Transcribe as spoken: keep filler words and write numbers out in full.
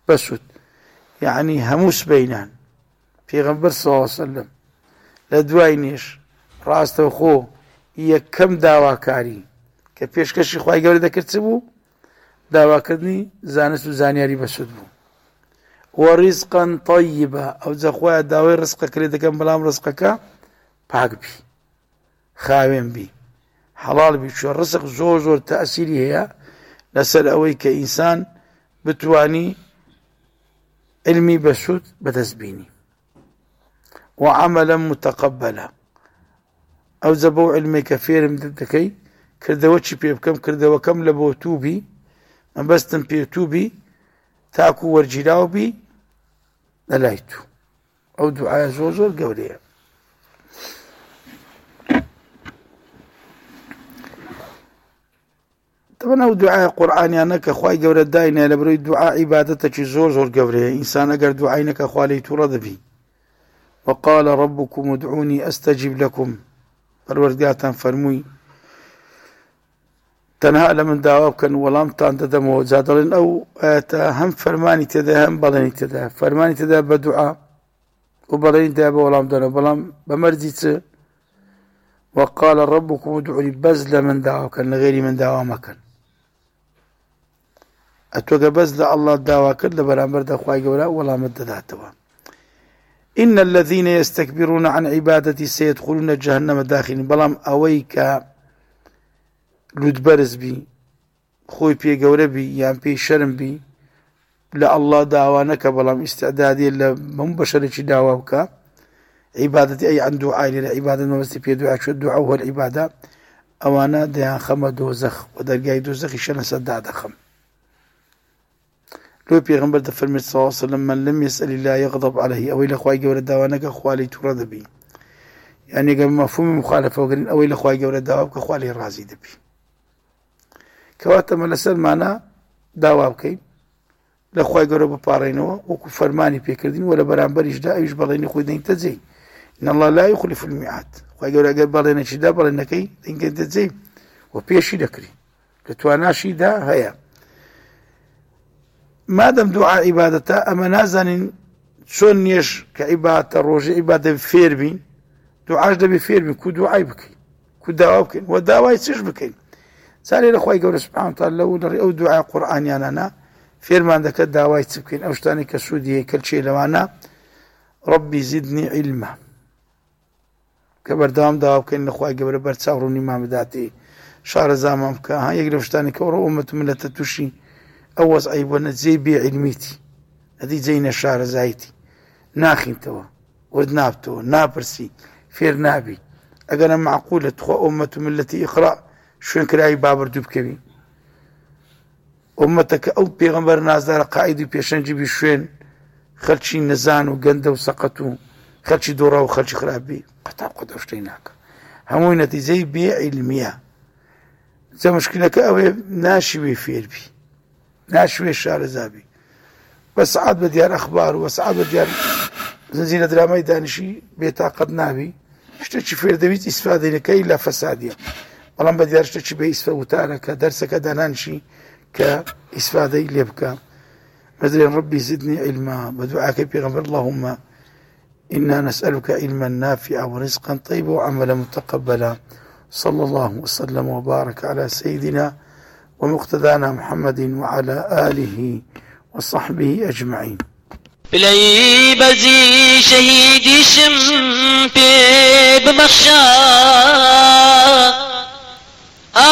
بەسوود یعنی هەموو سبەینان پێغەمبەر صلی الله علیه وسلم لە دوای نێش ڕاستەوخۆ یەکەم داواکاری کە پێشکەشی خوای گەورە دەکرد چ بوو؟ داواکردنی زانست و زانیاری بەسوود بوو. وەڕیزقا طەیبا ئەوجا خۆیان داوای ڕزقەکە لێ دەکەن بەڵام ڕزقەکە پاک بی، خاوێن بی، حەڵال بی. چۆن ڕزق زۆر زۆر تەئسیری هەیە لەسەر ئەوەی کە ئینسان بتوانی علمی بەسوود بەدەست بینی. وعملا متقبلا ئەوجا بەو علمەی کە فێرم دەکەی کردەوە چی پێ بکەم، کردەوەکەم لە بۆ تووبی، مەبەستم پێ تووبی تاکو وەرگیراو بی لەلای تو. ئەو دوعایە زۆر زۆر گەورەیە. طبعا ئەو دوعای قورئانیانە کە خوای گەورە داینە لە بەرەوەی دوعا عیبادەتێکی زۆر زۆر گەورەیە. ئینسان ئەگەر دوعای نەکە خوا لێی تووڕە دەبی. وقال ربكم ادعوني استجب لكم، پەروەردگارتان فەرمووی تەنها لە من داوا بکەن وەڵامتان دەدەمەوە. جا دەڵێن ئەو ئاەتە هەم فەرمانی تێدا هەم بەڵێنی تێدا. فەرمانی تێدا بە دوعا و بەڵێنی تێدا بە وەڵام دەنەوە، بەڵام بە مەرجی چ؟ وقال ربكم ادعوني بەس لە من داوا بکەن، لە غێری من داوا مەکەن. ئەتۆگە بەس لە ئەڵڵا داوا کرد لە بەرامبەردا خوای گەورە وەڵامت دەداتەوە. إن الذين يستكبرون عن عبادتي سيدخلون جهنم داخلين. بەڵام ئەوەی کە لودبەرز بی، خۆی پێ گەورە بی یان پێی شەرم بی لە ئەڵڵا داوا نەکە، بەڵام ئیستعدادی لە هەموو بەشەرێکی داوا بکە عیبادەتی ئەی عن دوعای لێرە عیبادەت مەبەستی پێ دوعا چۆن دوعا هو العیبادە، ئەوانە دەیان خەمە دۆزەخ و دەرگای دۆزەخی شەنە سەردا دەخەم. لۆ پێغەمبەر دەفەرمێت صلی الله علیه وسلم من لم يسأل الله يغضب عليه. ئەوەی لە خوای گەورە داوا نەکە خوا لێی تووڕە دەبی. یعنی ئەگەر مەفهومی مخالەفەوە گرن ئەوەی لە خوای گەورە داوا بکە خوا لێی ڕازی دەبی. کەواتە مە لەسەرمانە داوا بکەین لە خوای گەورە بپاڕێنەوە وەکو فەرمانی پێکردین و لە بەرامبەریشدا ئەویش بەڵێنی خۆی دەینتە جێی. إن الله لا يخلف الميعاد. خوای گەورە ئەگەر بەڵێنێکیدا بەڵێنەکەی دەینگەیتە جێی و پێشی دەکری لە تواناشیدا هەیە. مادەم دوعا عیبادەتە ئەمە نازانین چۆن نێش کە عیبادەتە ڕۆژێ عیبادە فێر بین، دوعاش دەبێ فێر بین کو دوعای بکەین کو داوا بکەین و داوای چش بکەین. سارێ لە خوای گەورە سوبحانه وتعالى لەو لەڕێی ئەو دوعای قورئانیانانە فێرمان دەکات داوای چ بکەین. ئەو شتانی کە سوودی هەیە کەلچێ لەوانە ربی زدنی علما کە بەردەوام داوا بکەین لە خوای گەورە بەرچاو ڕوونی مامداتی شارەزامان بکە. ها یەک لەو شتانی کە ئەوڕۆ ئومەت و ملەتە تووشی ئەو وەزعی بوونە جێی بێعیلمیتی ئەدی جێی نەشارەزاییتی ناخینتەوە ورد نابتەوە ناپرسی فێر نابی. ئەگەرە معقولە تخوا ئومەت و ملەتی ئیقرا شوێن کرایی بابردوو بکەوی. ئومەتەکە ئەو پێغەمبەر نازدارە قائیدی پێشەنجی بی شوێن خەڵکی نەزان و گەندە و سەقەت و خەڵکی دۆڕا و خەڵکی خراپبی قەتا قەتا شتەی ناکە. هەمووی نەتیجەی بێعیلمیە. جا مشکلەکە ئەوەیە ناشیوێ فێربی، ناشوێ شارەزابی، بە سەعات بە دیار ئەخبار و بە سەعات بە دیار زنجیرە درامای دانیشی بێتاقەت نابی. شتێکی فێر دەبیت ئیسفادەیەکەی لە فەسادیە، بەڵام بە دیار شتێکی بە ئیسفە وتارەکە دەرسەکە دانانشی کە ئیسفادەی لێ بکە. مەزرێن ربی زدنی علما بە دوعاکەی پێغەمبەر اللهم إنا نسألك علما نافعا ورزقا طيبا وعملا متقبلا. صلى الله وسلم وبارك على سيدنا ومقتدانا محمد وعلى آله وصحبه أجمعين. بلي بزي شهيدي شم بمخشى